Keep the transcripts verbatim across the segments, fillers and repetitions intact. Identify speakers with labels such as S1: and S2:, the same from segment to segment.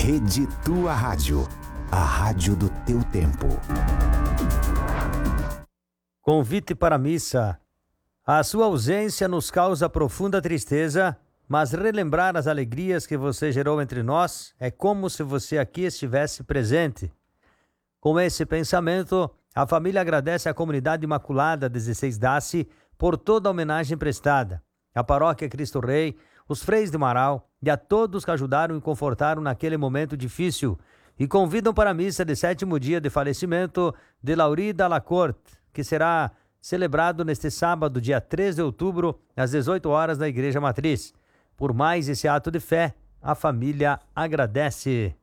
S1: Rede Tua Rádio, a rádio do teu tempo.
S2: Convite para a missa. A sua ausência nos causa profunda tristeza, mas relembrar as alegrias que você gerou entre nós é como se você aqui estivesse presente. Com esse pensamento, a família agradece à Comunidade Imaculada dezesseis Daci por toda a homenagem prestada, à Paróquia Cristo Rei, os freis de Marau e a todos que ajudaram e confortaram naquele momento difícil, e convidam para a missa de sétimo dia de falecimento de Laurida Lacorte, que será celebrado neste sábado, dia três de outubro, às dezoito horas, na Igreja Matriz. Por mais esse ato de fé, a família agradece.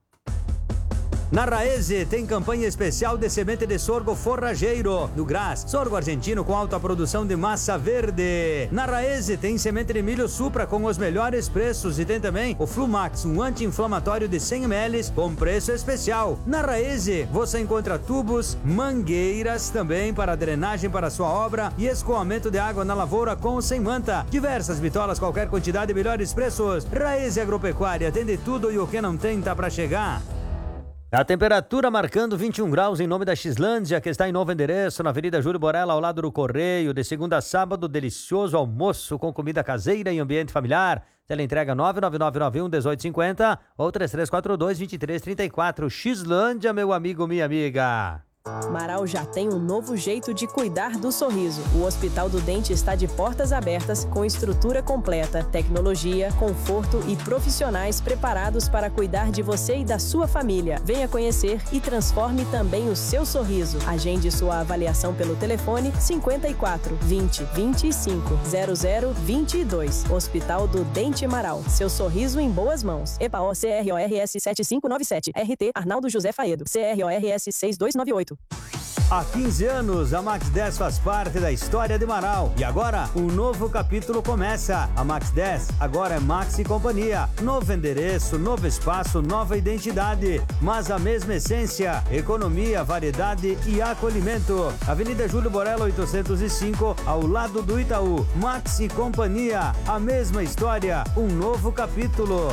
S2: Na Raese tem campanha especial de semente de sorgo forrageiro no Graz, sorgo argentino com alta produção de massa verde. Na Raese tem semente de milho Supra com os melhores preços e tem também o Flumax, um anti-inflamatório de cem mililitros com preço especial. Na Raese você encontra tubos, mangueiras também para drenagem para sua obra e escoamento de água na lavoura com ou sem manta. Diversas bitolas, qualquer quantidade e melhores preços. Raese Agropecuária, tem de tudo e o que não tem tá para chegar. A temperatura marcando vinte e um graus em nome da Xlândia, que está em novo endereço, na Avenida Júlio Borella, ao lado do Correio. De segunda a sábado, delicioso almoço com comida caseira em ambiente familiar. Teleentrega nove nove nove nove um um oito cinco zero ou três três quatro dois, dois três três quatro. Xlândia, meu amigo, minha amiga.
S3: Marau já tem um novo jeito de cuidar do sorriso. O Hospital do Dente está de portas abertas, com estrutura completa, tecnologia, conforto e profissionais preparados para cuidar de você e da sua família. Venha conhecer e transforme também o seu sorriso. Agende sua avaliação pelo telefone cinquenta e quatro, vinte, vinte e cinco, zero zero vinte e dois. Hospital do Dente Marau. Seu sorriso em boas mãos. E P A O C R O R S sete cinco nove sete. R T Arnaldo José Faedo. C R O R S seis dois nove oito.
S2: Há quinze anos, a Max dez faz parte da história de Marau. E agora, um novo capítulo começa. A Max dez agora é Max e Companhia. Novo endereço, novo espaço, nova identidade. Mas a mesma essência, economia, variedade e acolhimento. Avenida Júlio Borella oitocentos e cinco, ao lado do Itaú. Max e Companhia, a mesma história, um novo capítulo.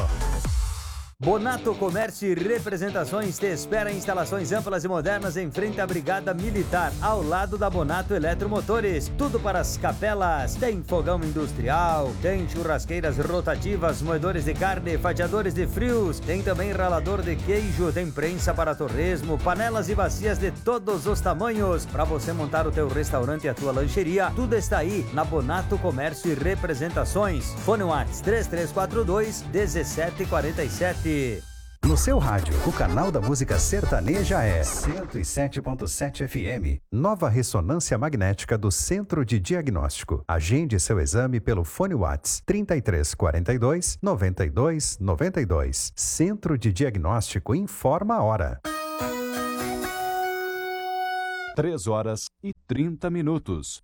S2: Bonato Comércio e Representações te espera em instalações amplas e modernas em frente à Brigada Militar, ao lado da Bonato Eletromotores. Tudo para as capelas. Tem fogão industrial, tem churrasqueiras rotativas, moedores de carne, fatiadores de frios, tem também ralador de queijo, tem prensa para torresmo, panelas e bacias de todos os tamanhos. Para você montar o teu restaurante e a tua lancheria, tudo está aí na Bonato Comércio e Representações. Fone WhatsApp três três quatro dois, um sete quatro sete.
S1: No seu rádio, o canal da música sertaneja é cento e sete ponto sete F M. Nova ressonância magnética do Centro de Diagnóstico. Agende seu exame pelo fone WhatsApp trinta e três quarenta e dois, noventa e dois, noventa e dois. Centro de Diagnóstico informa a hora.
S4: três horas e trinta minutos.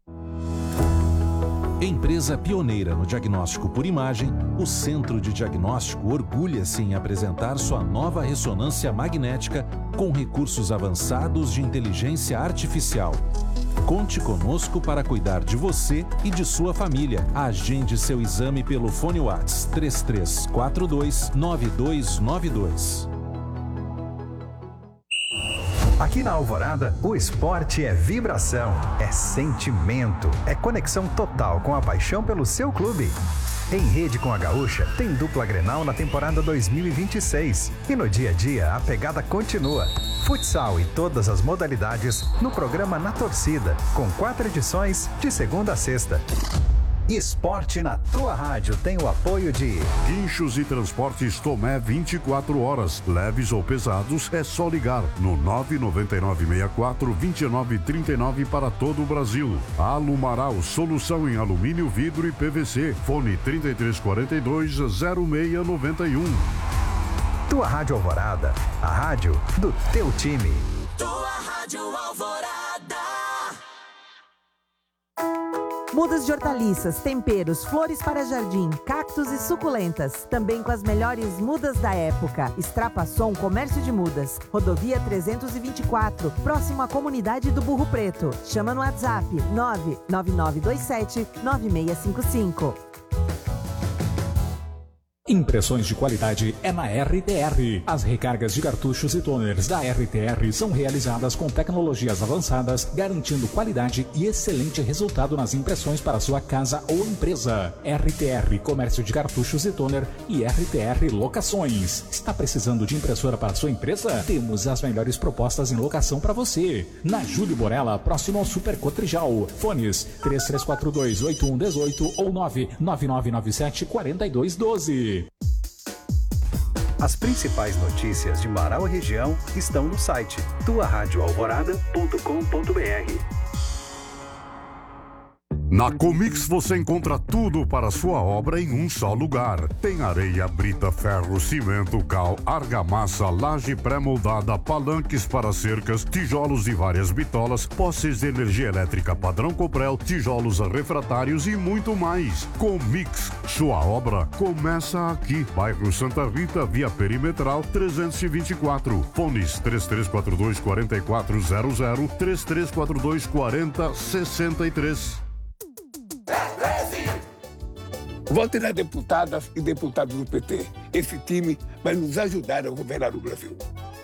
S4: Empresa pioneira no diagnóstico por imagem, o Centro de Diagnóstico orgulha-se em apresentar sua nova ressonância magnética com recursos avançados de inteligência artificial. Conte conosco para cuidar de você e de sua família. Agende seu exame pelo fone WhatsApp três três quatro dois, nove dois nove dois.
S1: Aqui na Alvorada, o esporte é vibração, é sentimento, é conexão total com a paixão pelo seu clube. Em rede com a Gaúcha, tem dupla Grenal na temporada dois mil e vinte e seis. E no dia a dia, a pegada continua. Futsal e todas as modalidades no programa Na Torcida, com quatro edições de segunda a sexta. Esporte na tua rádio tem o apoio de
S5: Guinchos e Transportes Tomé vinte e quatro horas. Leves ou pesados, é só ligar no nove nove nove seis quatro dois nove três nove para todo o Brasil. Alumaral, solução em alumínio, vidro e P V C. Fone trinta e três quarenta e dois, zero seis noventa e um.
S1: Tua Rádio Alvorada, a rádio do teu time.
S6: Tua Rádio Alvorada.
S7: Mudas de hortaliças, temperos, flores para jardim, cactos e suculentas. Também com as melhores mudas da época. Extrapassou Comércio de Mudas. Rodovia trezentos e vinte e quatro, próximo à comunidade do Burro Preto. Chama no WhatsApp nove nove nove dois sete nove seis cinco cinco.
S8: Impressões de qualidade é na R T R. As recargas de cartuchos e toners da R T R são realizadas com tecnologias avançadas, garantindo qualidade e excelente resultado nas impressões para sua casa ou empresa. R T R Comércio de Cartuchos e Toner e R T R Locações. Está precisando de impressora para sua empresa? Temos as melhores propostas em locação para você. Na Júlio Borella, próximo ao Super Cotrijal. Fones três três quatro dois, oito um um oito ou nove nove nove nove sete quatro dois um dois.
S1: As principais notícias de Marau e região estão no site tua rádio alvorada ponto com ponto br.
S5: Na Comix você encontra tudo para sua obra em um só lugar. Tem areia, brita, ferro, cimento, cal, argamassa, laje pré-moldada, palanques para cercas, tijolos de várias bitolas, postes de energia elétrica padrão Coprel, tijolos refratários e muito mais. Comix, sua obra começa aqui. Bairro Santa Rita, via Perimetral trezentos e vinte e quatro. Fones três três quatro dois, quatro quatro zero zero, três três quatro dois, quatro zero seis três.
S9: Vote nas deputadas e deputados do P T. Esse time vai nos ajudar a governar o Brasil.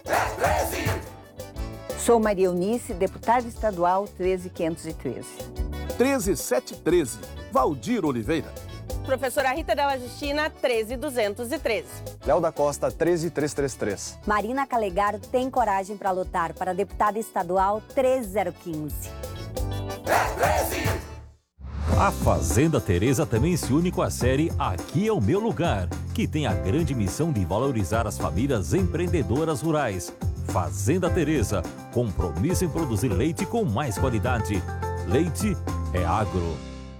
S10: Sou Maria Eunice, deputada estadual treze mil quinhentos e treze.
S11: treze mil setecentos e treze, Valdir Oliveira.
S12: Professora Rita Della Justina, treze mil duzentos e treze.
S13: Léo da Costa, treze mil trezentos e trinta e três.
S14: Marina Calegaro tem coragem para lutar para deputada estadual treze mil quinze.
S15: A Fazenda Teresa também se une com a série Aqui é o Meu Lugar, que tem a grande missão de valorizar as famílias empreendedoras rurais. Fazenda Teresa, compromisso em produzir leite com mais qualidade. Leite é agro.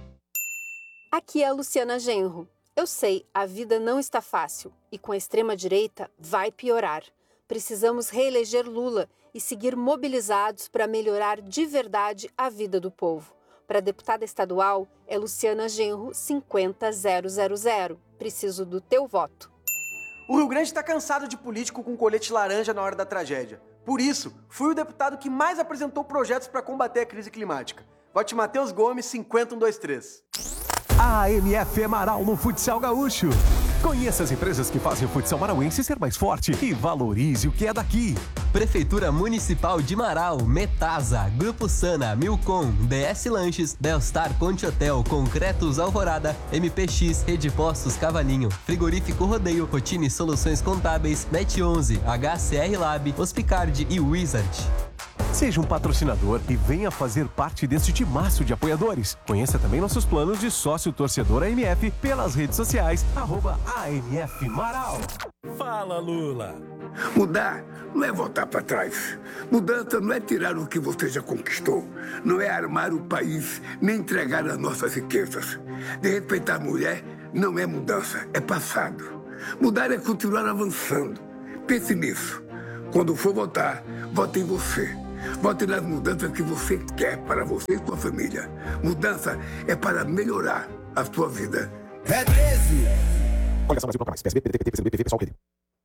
S16: Aqui é a Luciana Genro. Eu sei, a vida não está fácil e com a extrema-direita vai piorar. Precisamos reeleger Lula e seguir mobilizados para melhorar de verdade a vida do povo. Para a deputada estadual é Luciana Genro, cinquenta mil. Preciso do teu voto.
S17: O Rio Grande está cansado de político com colete laranja na hora da tragédia. Por isso, fui o deputado que mais apresentou projetos para combater a crise climática. Vote Matheus Gomes, cinquenta mil cento e vinte e três.
S18: A A M F é Marau no futsal gaúcho. Conheça as empresas que fazem o futsal marauense ser mais forte e valorize o que é daqui.
S19: Prefeitura Municipal de Marau, Metasa, Grupo Sana, Milcom, D S Lanches, Belstar Ponte Hotel, Concretos Alvorada, M P X, Rede Postos Cavalinho, Frigorífico Rodeio, Rotine Soluções Contábeis, Net onze, H C R Lab, Hospicard e Wizard.
S18: Seja um patrocinador e venha fazer parte deste timaço de apoiadores. Conheça também nossos planos de sócio torcedor A M F pelas redes sociais, arroba A M F Marau.
S11: Fala, Lula!
S9: Mudar não é voltar para trás. Mudança não é tirar o que você já conquistou. Não é armar o país, nem entregar as nossas riquezas. De respeitar a mulher não é mudança, é passado. Mudar é continuar avançando. Pense nisso. Quando for votar, vote em você. Vote nas mudanças que você quer para você e sua família. Mudança é para melhorar a sua vida. É treze!
S18: Coligação Brasil Bloco Mais, P S B, P D T, P T, P C B, P T, pessoal, P D.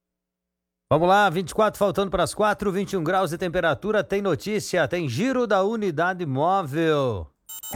S2: Vamos lá, vinte e quatro faltando para as quatro, vinte e um graus de temperatura, tem notícia, tem giro da Unidade Móvel.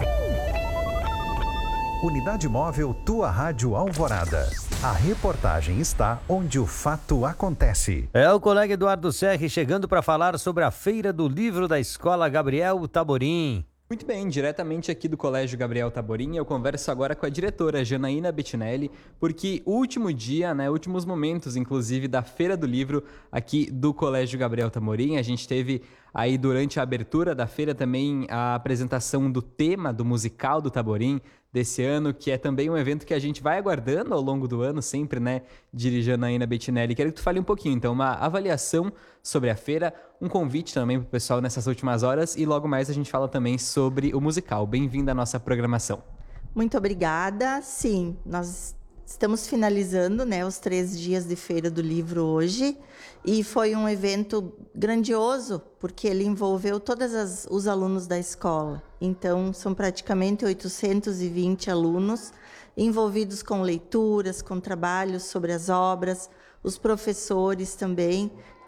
S1: Unidade Móvel Tua Rádio Alvorada. A reportagem está onde o fato acontece.
S2: É o colega Eduardo Serri chegando para falar sobre a Feira do Livro da Escola Gabriel Taborim.
S20: Muito bem, diretamente aqui do Colégio Gabriel Taborim, eu converso agora com a diretora Janaína Bettinelli, porque o último dia, né, últimos momentos, inclusive, da Feira do Livro aqui do Colégio Gabriel Taborim, a gente teve aí durante a abertura da feira também a apresentação do tema do musical do Taborim desse ano, que é também um evento que a gente vai aguardando ao longo do ano, sempre, né, dirige a Janaína Bettinelli. Quero que tu fale um pouquinho, então, uma avaliação sobre a feira, um convite também para o pessoal nessas últimas horas e logo mais a gente fala também sobre o musical. Bem-vindo à nossa programação.
S21: Muito obrigada. Sim, nós estamos finalizando, né, os três dias de Feira do Livro hoje e foi um evento grandioso porque ele envolveu todos as, os alunos da escola. Então, são praticamente oitocentos e vinte alunos envolvidos com leituras, com trabalhos sobre as obras, os professores também.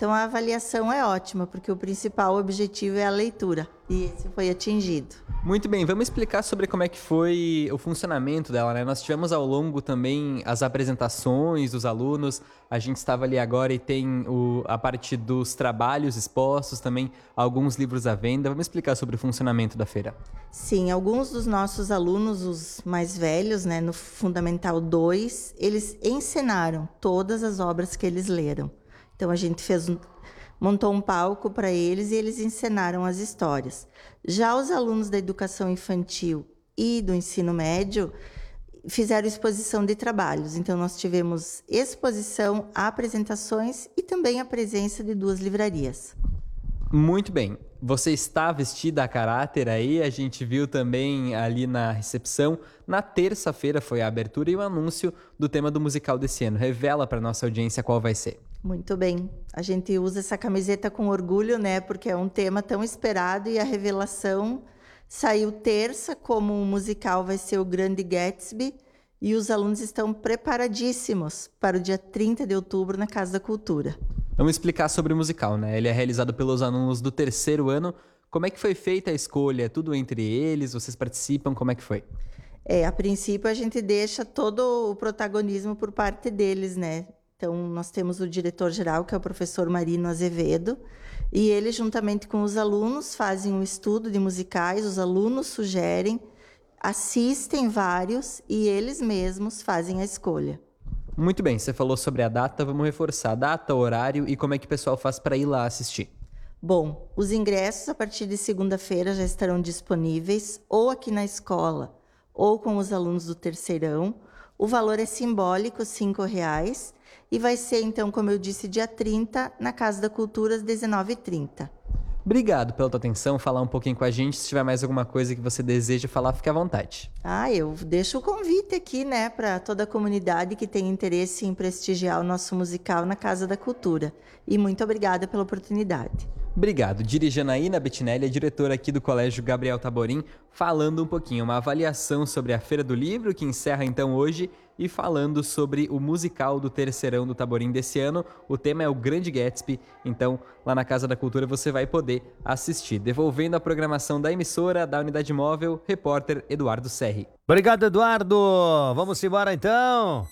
S21: Então a avaliação é ótima, porque o principal objetivo é a leitura, e esse foi atingido.
S20: Muito bem, vamos explicar sobre como é que foi o funcionamento dela, né? Nós tivemos ao longo também as apresentações dos alunos, a gente estava ali agora e tem o, a parte dos trabalhos expostos, também alguns livros à venda. Vamos explicar sobre o funcionamento da feira.
S21: Sim, alguns dos nossos alunos, os mais velhos, né, no Fundamental dois, eles encenaram todas as obras que eles leram. Então a gente fez um, montou um palco para eles e eles encenaram as histórias. Já os alunos da educação infantil e do ensino médio fizeram exposição de trabalhos. Então nós tivemos exposição, apresentações e também a presença de duas livrarias.
S20: Muito bem. Você está vestida a caráter aí, a gente viu também ali na recepção. Na terça-feira foi a abertura e o anúncio do tema do musical desse ano. Revela para nossa audiência qual vai ser.
S21: Muito bem. A gente usa essa camiseta com orgulho, né? Porque é um tema tão esperado e a revelação saiu terça, como o musical vai ser o Grande Gatsby, e os alunos estão preparadíssimos para o dia trinta de outubro na Casa da Cultura.
S20: Vamos explicar sobre o musical, né? Ele é realizado pelos alunos do terceiro ano. Como é que foi feita a escolha? É tudo entre eles? Vocês participam? Como é que foi?
S21: É, a princípio a gente deixa todo o protagonismo por parte deles, né? Então, nós temos o diretor-geral, que é o professor Marino Azevedo, e ele, juntamente com os alunos, fazem um estudo de musicais, os alunos sugerem, assistem vários e eles mesmos fazem a escolha.
S20: Muito bem, você falou sobre a data, vamos reforçar a data, o horário e como é que o pessoal faz para ir lá assistir.
S21: Bom, os ingressos a partir de segunda-feira já estarão disponíveis, ou aqui na escola, ou com os alunos do terceirão. O valor é simbólico, cinco reais, e vai ser, então, como eu disse, dia trinta, na Casa da Cultura, às dezenove e trinta.
S20: Obrigado pela tua atenção, falar um pouquinho com a gente. Se tiver mais alguma coisa que você deseja falar, fique à vontade.
S21: Ah, eu deixo o convite aqui, né, para toda a comunidade que tem interesse em prestigiar o nosso musical na Casa da Cultura. E muito obrigada pela oportunidade.
S20: Obrigado. Janaína Bettinelli, a diretora aqui do Colégio Gabriel Taborim, falando um pouquinho, uma avaliação sobre a Feira do Livro, que encerra então hoje, e falando sobre o musical do terceirão do Taborim desse ano. O tema é o Grande Gatsby, então lá na Casa da Cultura você vai poder assistir. Devolvendo a programação da emissora, da Unidade Móvel, repórter Eduardo Serri.
S2: Obrigado, Eduardo. Vamos embora então.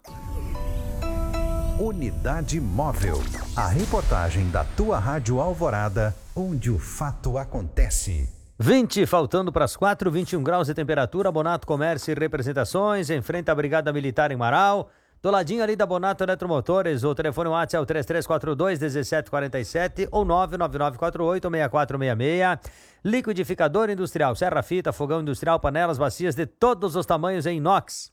S1: Unidade Móvel, a reportagem da tua Rádio Alvorada, onde o fato acontece.
S2: vinte, faltando para as quatro, vinte e um graus de temperatura, Bonato Comércio e Representações, em frente à Brigada Militar em Marau, do ladinho ali da Bonato Eletromotores, o telefone WhatsApp é o três três quatro dois, um sete quatro sete ou nove nove nove quatro oito, seis quatro seis seis. Liquidificador industrial, serra fita, fogão industrial, panelas, bacias de todos os tamanhos em inox.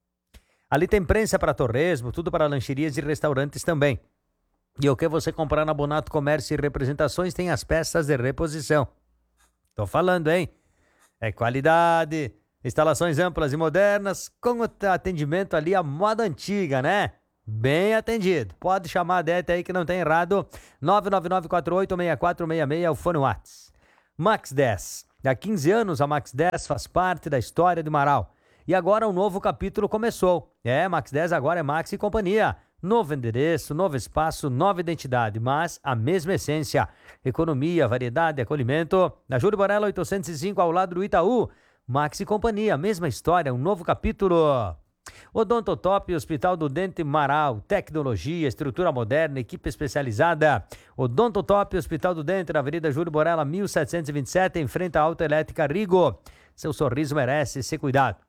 S2: Ali tem prensa para torresmo, tudo para lancherias e restaurantes também. E o que você comprar na Bonato Comércio e Representações tem as peças de reposição. Tô falando, hein? É qualidade, instalações amplas e modernas, com o atendimento ali à moda antiga, né? Bem atendido. Pode chamar a Dete aí que não tem errado. nove nove nove quatro oito, seis quatro seis seis é o fone Whats. Max dez. Há quinze anos a Max dez faz parte da história de Marau. E agora um novo capítulo começou. É, Max dez agora é Max e companhia. Novo endereço, novo espaço, nova identidade, mas a mesma essência. Economia, variedade, acolhimento. Na Júlio Borella oitocentos e cinco, ao lado do Itaú. Max e companhia, mesma história, um novo capítulo. Odontotop, Hospital do Dente Marau. Tecnologia, estrutura moderna, equipe especializada. Odontotop, Hospital do Dente, na Avenida Júlio Borella mil setecentos e vinte e sete, em frente à Autoelétrica Rigo. Seu sorriso merece ser cuidado.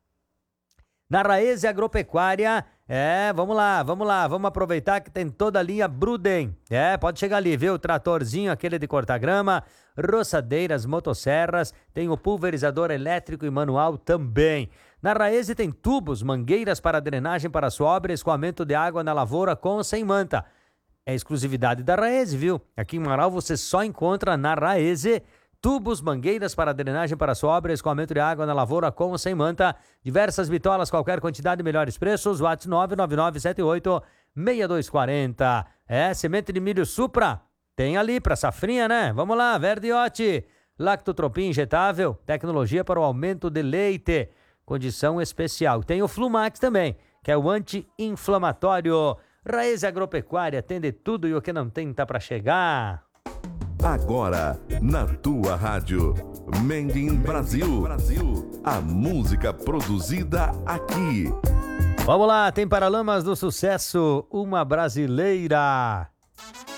S2: Na Raese Agropecuária, é, vamos lá, vamos lá, vamos aproveitar que tem toda a linha Bruden. É, pode chegar ali, viu? Tratorzinho, aquele de cortar grama, roçadeiras, motosserras, tem o pulverizador elétrico e manual também. Na Raese tem tubos, mangueiras para drenagem para sua obra, escoamento de água na lavoura com ou sem manta. É exclusividade da Raese, viu? Aqui em Marau você só encontra na Raese tubos, mangueiras para drenagem para sua obra, escoamento de água na lavoura com ou sem manta, diversas bitolas, qualquer quantidade, melhores preços, WhatsApp nove nove nove sete oito seis dois quatro zero. É, semente de milho Supra, tem ali para safrinha, né? Vamos lá, Verdiote, Lactotropin injetável, tecnologia para o aumento de leite, condição especial. Tem o Flumax também, que é o anti-inflamatório. Raiz Agropecuária, tem de tudo e o que não tem tá para chegar.
S3: Agora, na tua rádio, Made in Brasil, a música produzida aqui.
S2: Vamos lá, tem Paralamas do Sucesso, uma brasileira.